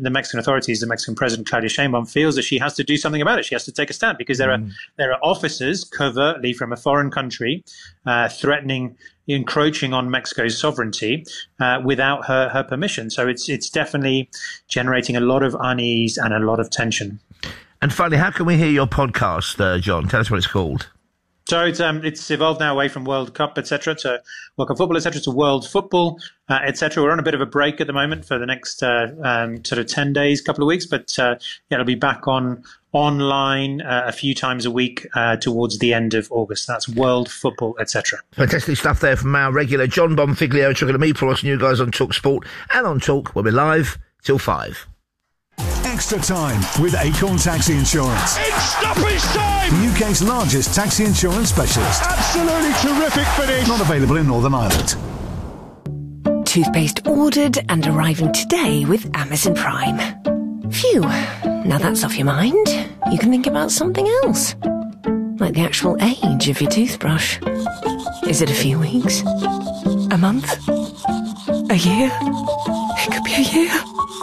the Mexican authorities, the Mexican president, Claudia Sheinbaum, feels that she has to do something about it. She has to take a stand because there are officers covertly from a foreign country threatening, encroaching on Mexico's sovereignty without her permission. So it's definitely generating a lot of unease and a lot of tension. And finally, how can we hear your podcast, John? Tell us what it's called. So it's evolved now away from World Cup, etc., to World Cup football, etc., to World Football, etc. We're on a bit of a break at the moment for the next sort of 10 days, couple of weeks, but it'll be back online a few times a week towards the end of August. That's World Football, etc. Fantastic stuff there from our regular John Bonfiglio, talking to me, Plus, and you guys on Talk Sport and on Talk, where we're live till 5. Extra time with Acorn Taxi Insurance. It's stoppage time! The UK's largest taxi insurance specialist. Absolutely terrific finish. Not available in Northern Ireland. Toothpaste ordered and arriving today with Amazon Prime. Phew, now that's off your mind. You can think about something else. Like the actual age of your toothbrush. Is it a few weeks? A month? A year? It could be a year.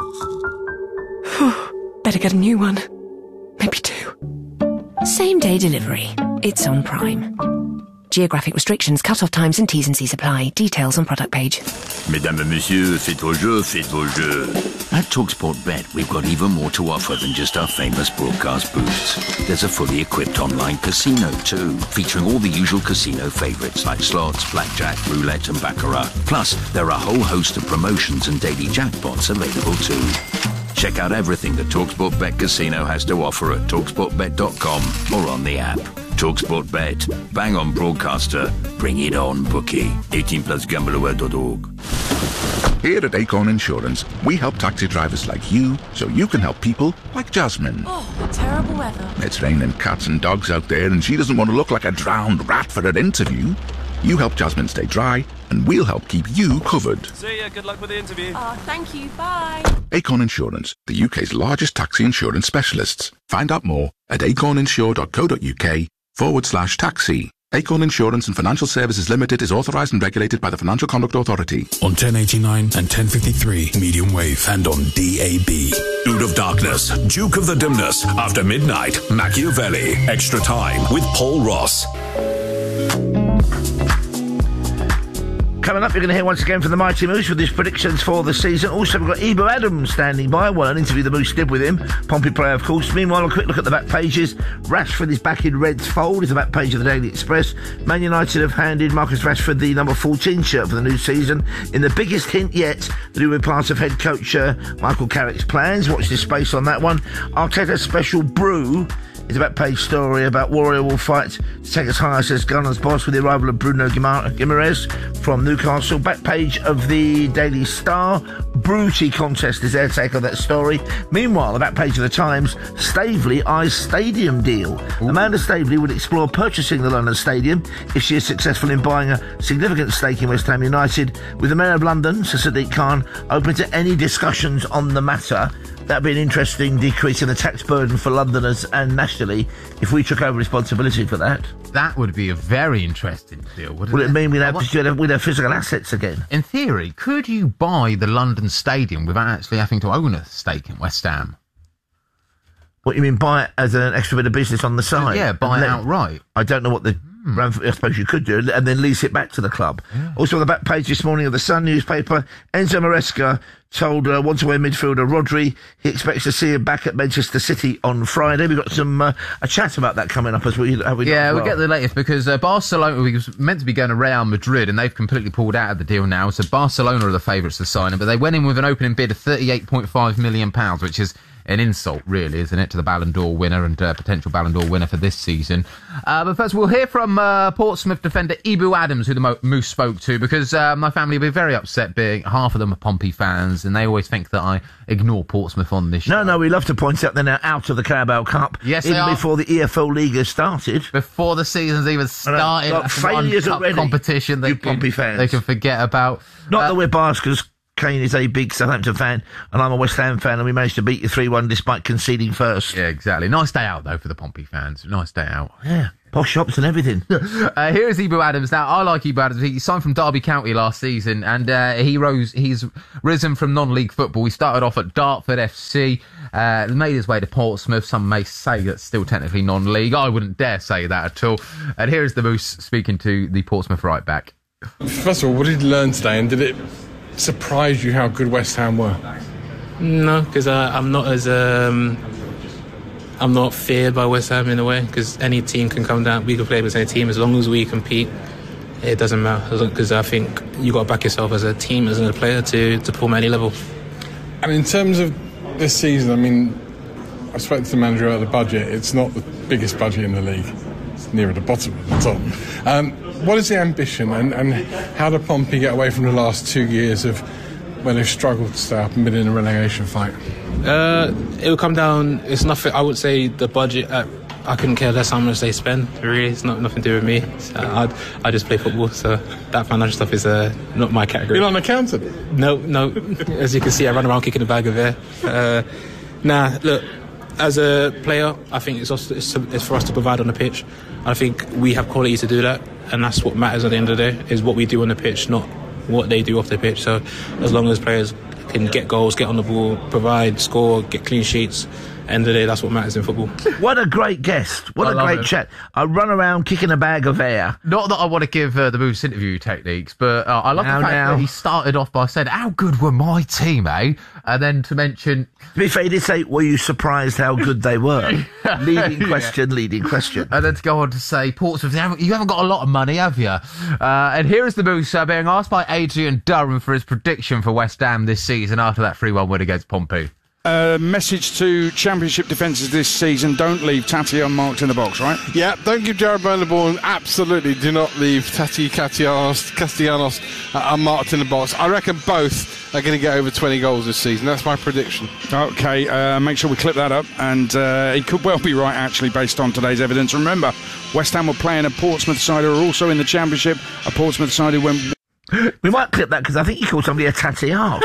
Better get a new one. Maybe 2. Same day delivery. It's on Prime. Geographic restrictions, cut-off times and T's and C's apply. Details on product page. Mesdames et messieurs, faites vos jeux. At TalkSport Bet, we've got even more to offer than just our famous broadcast booths. There's a fully equipped online casino too, featuring all the usual casino favourites like slots, blackjack, roulette and baccarat. Plus, there are a whole host of promotions and daily jackpots available too. Check out everything that TalkSport Bet Casino has to offer at TalkSportBet.com or on the app. TalkSport Bet. Bang on broadcaster. Bring it on, bookie. 18 plus gambleaware.org. Here at Acorn Insurance, we help taxi drivers like you so you can help people like Jasmine. Oh, terrible weather. It's raining cats and dogs out there and she doesn't want to look like a drowned rat for her interview. You help Jasmine stay dry and we'll help keep you covered. See ya, good luck with the interview. Oh, thank you, bye. Acorn Insurance, the UK's largest taxi insurance specialists. Find out more at acorninsure.co.uk/taxi. Acorn Insurance and Financial Services Limited is authorised and regulated by the Financial Conduct Authority. On 1089 and 1053 medium wave and on DAB. Dude of Darkness, Duke of the Dimness, After Midnight, Machiavelli, Extra Time with Paul Ross. Coming up, you're going to hear once again from the Mighty Moose with his predictions for the season. Also, we've got Ebo Adams standing by. Well, an interview the Moose did with him. Pompey player, of course. Meanwhile, a quick look at the back pages. Rashford is back in Reds fold. Is the back page of the Daily Express. Man United have handed Marcus Rashford the number 14 shirt for the new season. In the biggest hint yet that he will be part of head coach Michael Carrick's plans. Watch this space on that one. Arteta's special brew is a back-page story about Warrior will fight to take as high as Gunners' boss with the arrival of Bruno Guimaraes from Newcastle. Back page of the Daily Star. Brewty contest is their take on that story. Meanwhile, the back page of the Times, Staveley eyes stadium deal. Amanda Staveley would explore purchasing the London Stadium if she is successful in buying a significant stake in West Ham United, with the Mayor of London, Sir Sadiq Khan, open to any discussions on the matter. That'd be an interesting decrease in the tax burden for Londoners and nationally if we took over responsibility for that. That would be a very interesting deal, wouldn't it? Would it mean we'd have physical assets again? In theory, could you buy the London Stadium without actually having to own a stake in West Ham? What, you mean buy it as an extra bit of business on the side? Yeah, buy it outright. I don't know what the... I suppose you could do, and then lease it back to the club. Yeah. Also on the back page this morning of the Sun newspaper, Enzo Maresca told want-away midfielder Rodri he expects to see him back at Manchester City on Friday. We've got some a chat about that coming up as we have. Yeah, we'll get the latest because Barcelona was meant to be going to Real Madrid and they've completely pulled out of the deal now. So Barcelona are the favourites to sign him, but they went in with an opening bid of £38.5 million, which is an insult, really, isn't it, to the Ballon d'Or winner and potential Ballon d'Or winner for this season. But first, we'll hear from Portsmouth defender Ebo Adams, who the Moose spoke to, because my family will be very upset, being half of them are Pompey fans, and they always think that I ignore Portsmouth on this show. No, we love to point out they're now out of the Carabao Cup. Yes, even before the EFL League has started. Before the season's even started. Like failures already. Competition they Pompey fans. They can forget about. Not that we're biased, because Kane is a big Southampton fan and I'm a West Ham fan, and we managed to beat you 3-1 despite conceding first. Yeah, exactly. Nice day out though for the Pompey fans. Nice day out. Yeah. Posh shops and everything. Here's Ibu Adams. Now, I like Ibu Adams. He signed from Derby County last season, and he's risen from non-league football. He started off at Dartford FC, made his way to Portsmouth. Some may say that's still technically non-league. I wouldn't dare say that at all. And here's the Moose speaking to the Portsmouth right back. First of all, what did you learn today, and did it surprise you how good West Ham were? No, because I'm not as... I'm not feared by West Ham in a way, because any team can come down. We can play with any team as long as we compete. It doesn't matter, because I think you got to back yourself as a team, as a player, to perform at any level. And in terms of this season, I mean, I spoke to the manager about the budget. It's not the biggest budget in the league. It's nearer the bottom of the top. What is the ambition, and how did Pompey get away from the last 2 years of when they've struggled to stay up and been in a relegation fight? It will come down. It's nothing. I would say the budget. I couldn't care less how much they spend. Really, it's nothing to do with me. I just play football, so that financial stuff is not my category. You're not an accountant? No. As you can see, I run around kicking the bag of air. Look. As a player, I think it's for us to provide on the pitch. I think we have quality to do that, and that's what matters at the end of the day, is what we do on the pitch, not what they do off the pitch. So as long as players can get goals, get on the ball, provide, score, get clean sheets, end of the day, that's what matters in football. What a great guest. What a great chat. I run around kicking a bag of air. Not that I want to give the Moose interview techniques, but I love the fact that he started off by saying, how good were my team, eh? And then to mention... To be fair, he did say, were you surprised how good they were? Leading question. And then to go on to say, Portsmouth, you haven't got a lot of money, have you? And here is the Moose being asked by Adrian Durham for his prediction for West Ham this season after that 3-1 win against Pompey. Message to Championship defences this season: don't leave Tati unmarked in the box, right? Yeah, don't give Jared Byrne the ball, and absolutely do not leave Tati Castellanos unmarked in the box. I reckon both are going to get over 20 goals this season. That's my prediction. Okay, make sure we clip that up, and he could well be right, actually, based on today's evidence. Remember, West Ham were playing a Portsmouth side who are also in the Championship, a Portsmouth side who went... We might clip that, because I think he called somebody a Tati arse.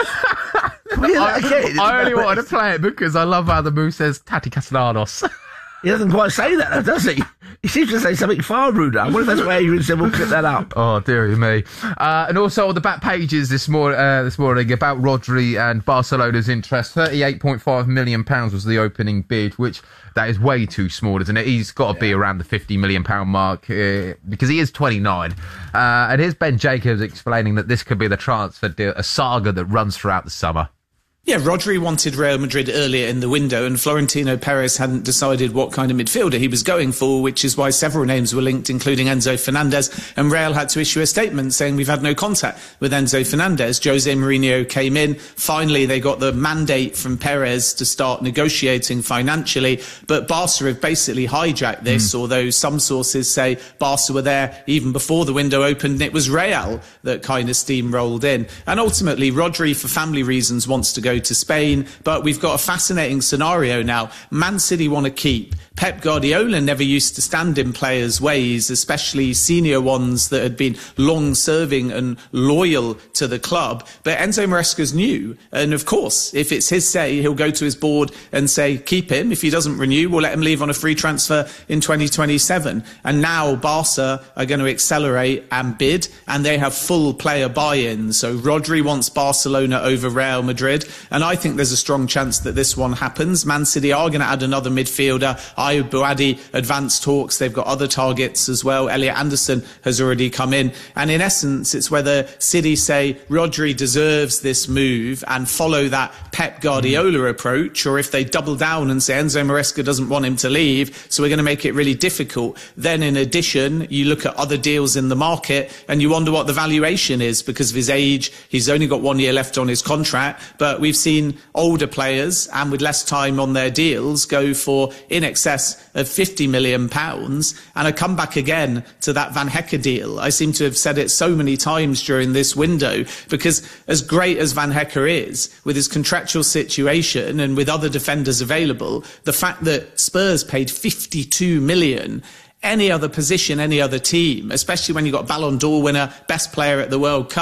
I only wanted to play it because I love how the Moose says Tati Castellanos. He doesn't quite say that, does he? He seems to say something far ruder. I wonder if that's where Adrian said we'll clip that up. Oh, dearie me. And also on the back pages this morning about Rodri and Barcelona's interest. £38.5 million was the opening bid, which that is way too small, isn't it? He's got to be around the £50 million mark because he is 29. And here's Ben Jacobs explaining that this could be the transfer deal, a saga that runs throughout the summer. Yeah, Rodri wanted Real Madrid earlier in the window, and Florentino Perez hadn't decided what kind of midfielder he was going for, which is why several names were linked, including Enzo Fernandez, and Real had to issue a statement saying we've had no contact with Enzo Fernandez. Jose Mourinho came in. Finally, they got the mandate from Perez to start negotiating financially, but Barca have basically hijacked this, although some sources say Barca were there even before the window opened, and it was Real that kind of steamrolled in. And ultimately, Rodri, for family reasons, wants to go to Spain, but we've got a fascinating scenario now. Man City want to keep. Pep Guardiola never used to stand in players' ways, especially senior ones that had been long-serving and loyal to the club. But Enzo Maresca's new, and of course, if it's his say, he'll go to his board and say, keep him. If he doesn't renew, we'll let him leave on a free transfer in 2027. And now Barca are going to accelerate and bid, and they have full player buy-in. So Rodri wants Barcelona over Real Madrid, and I think there's a strong chance that this one happens. Man City are going to add another midfielder. Ayoub Boadi, advanced talks. They've got other targets as well. Elliot Anderson has already come in. And in essence, it's whether City say Rodri deserves this move and follow that Pep Guardiola approach, or if they double down and say Enzo Maresca doesn't want him to leave, so we're going to make it really difficult. Then in addition, you look at other deals in the market and you wonder what the valuation is because of his age. He's only got 1 year left on his contract, but we've seen older players and with less time on their deals go for in excess of £50 million, and I come back again to that Van Hecke deal. I seem to have said it so many times during this window, because as great as Van Hecke is, with his contractual situation and with other defenders available, the fact that Spurs paid £52 million, any other position, any other team, especially when you've got Ballon d'Or winner, best player at the World Cup,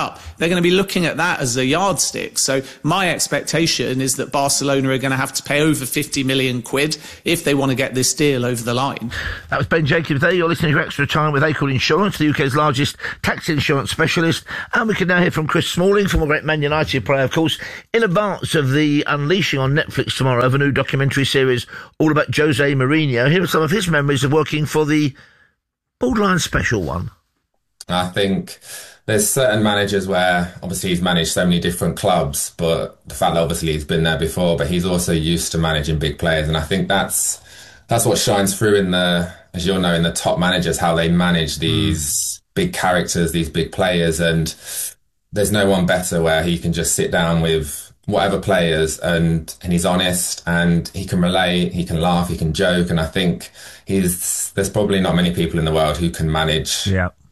they're going to be looking at that as a yardstick. So my expectation is that Barcelona are going to have to pay over 50 million quid if they want to get this deal over the line. That was Ben Jacobs there. You're listening to Extra Time with Acorn Insurance, the UK's largest taxi insurance specialist. And we can now hear from Chris Smalling, former great Man United player, of course, in advance of the unleashing on Netflix tomorrow of a new documentary series all about Jose Mourinho. Here are some of his memories of working for the borderline special one. I think there's certain managers where obviously he's managed so many different clubs, but the fact that obviously he's been there before, but he's also used to managing big players. And I think that's what shines through in as you'll know, in the top managers, how they manage these big characters, these big players. And there's no one better where he can just sit down with whatever players and he's honest and he can relate, he can laugh, he can joke. And I think there's probably not many people in the world who can manage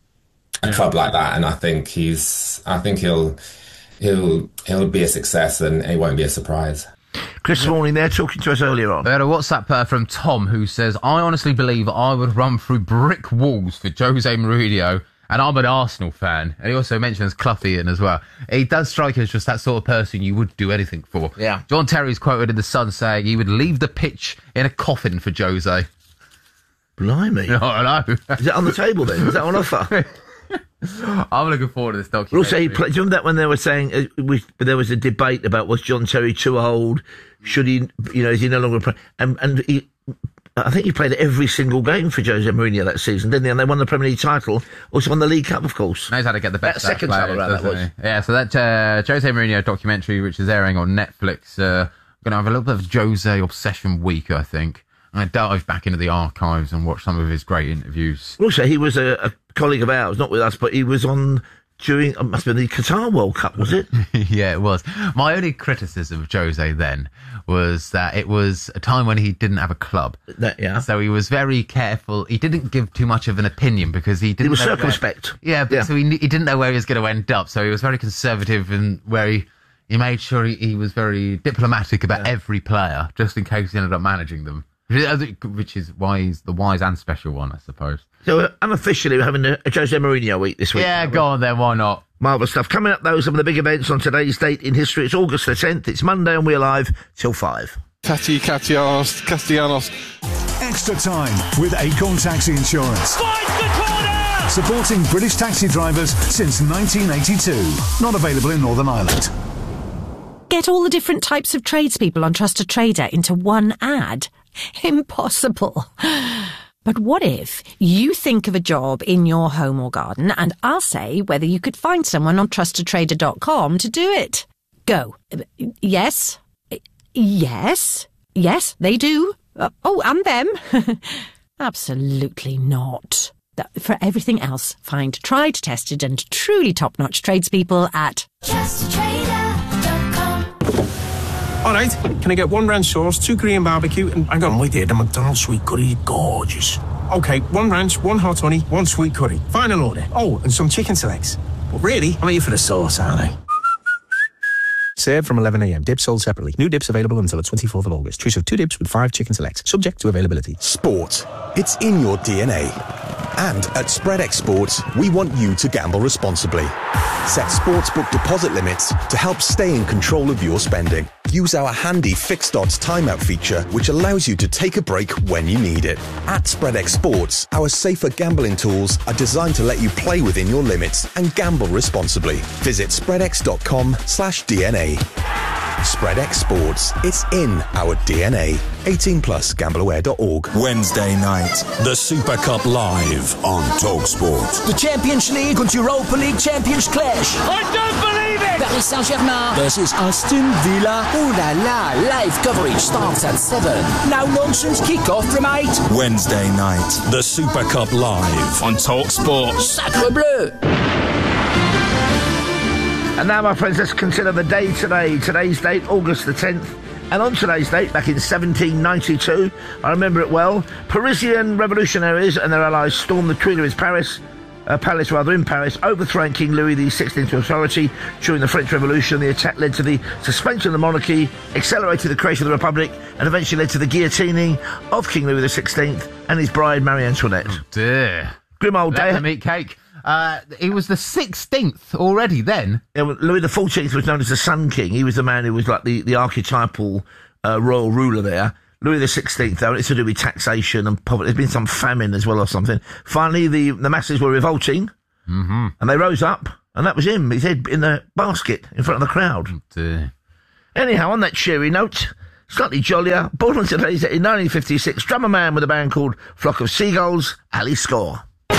a club like that, and I think he'll be a success, and it won't be a surprise. Chris Smalling there talking to us earlier on. We had a WhatsApp from Tom who says, I honestly believe I would run through brick walls for Jose Mourinho, and I'm an Arsenal fan. And he also mentions Clough Ian as well. He does strike as just that sort of person you would do anything for. Yeah. John Terry's quoted in The Sun saying he would leave the pitch in a coffin for Jose. Blimey. No, I know. Is that on the table then? Is that on offer? I'm looking forward to this documentary. Also, do you remember that when they were saying there was a debate about was John Terry too old? Should he, is he no longer play? And he, I think he played every single game for Jose Mourinho that season, didn't he? And they won the Premier League title. Also won the League Cup, of course. Knows how to get the best. That second time around, that was. Yeah, so that Jose Mourinho documentary, which is airing on Netflix, going to have a little bit of Jose obsession week, I think. I dive back into the archives and watch some of his great interviews. Also, he was a colleague of ours, not with us, but he was on during, it must have been the Qatar World Cup, was it? Yeah, it was. My only criticism of Jose then was that it was a time when he didn't have a club. So he was very careful. He didn't give too much of an opinion because he didn't. He was circumspect. So he didn't know where he was going to end up. So he was very conservative in where he made sure he was very diplomatic about every player, just in case he ended up managing them. Which is why he's the wise and special one, I suppose. So unofficially, we're having a Jose Mourinho week this week. Yeah, go on then, why not? Marvellous stuff. Coming up, though, some of the big events on today's date in history. It's August the 10th. It's Monday and we're live till 5. Castellanos. Extra Time with Acorn Taxi Insurance. Find the corner! Supporting British taxi drivers since 1982. Not available in Northern Ireland. Get all the different types of tradespeople on Trusted Trader into one ad. Impossible. But what if you think of a job in your home or garden and I'll say whether you could find someone on trustedtrader.com to do it? Go. Yes. Yes. Yes, they do. And them. Absolutely not. For everything else, find tried, tested and truly top-notch tradespeople at trustedtrader.com. All right, can I get 1 ranch sauce, 2 Korean barbecue, and hang on, wait there, the McDonald's sweet curry, gorgeous. Okay, 1 ranch, 1 hot honey, 1 sweet curry. Final order. Oh, and some chicken selects. But really, I'm here for the sauce, aren't I? Served from 11 a.m. Dips sold separately. New dips available until the 24th of August. Choice of 2 dips with 5 chicken selects. Subject to availability. Sport. It's in your DNA. And at SpreadX Sports, we want you to gamble responsibly. Set sportsbook deposit limits to help stay in control of your spending. Use our handy fixed odds timeout feature, which allows you to take a break when you need it. At SpreadX Sports, our safer gambling tools are designed to let you play within your limits and gamble responsibly. Visit spreadx.com/DNA. SpreadX Sports. It's in our DNA. 18 plus gambleaware.org. Wednesday night, the Super Cup live on TalkSport. The Champions League and Europa League champions clash. I don't believe it! Paris Saint-Germain versus Aston Villa. Oh la la, live coverage starts at 7. No nonsense kick-off from 8. Wednesday night, the Super Cup live on TalkSport. Sacre bleu! And now, my friends, let's consider the day today. Today's date, August the 10th. And on today's date, back in 1792, I remember it well, Parisian revolutionaries and their allies stormed the Tuileries palace in Paris, overthrowing King Louis XVI authority during the French Revolution. The attack led to the suspension of the monarchy, accelerated the creation of the Republic, and eventually led to the guillotining of King Louis XVI and his bride, Marie Antoinette. Oh dear. Grim old day. Let them eat cake. He was the 16th already then. Yeah, well, Louis XIV was known as the Sun King. He was the man who was like the archetypal royal ruler there. Louis XVI, though, it's to do with taxation and poverty. There's been some famine as well or something. Finally, the masses were revolting, and they rose up, and that was him, his head in the basket in front of the crowd. Anyhow, on that cheery note, slightly jollier, born on today's in 1956, drummer man with a band called Flock of Seagulls, Ali Score.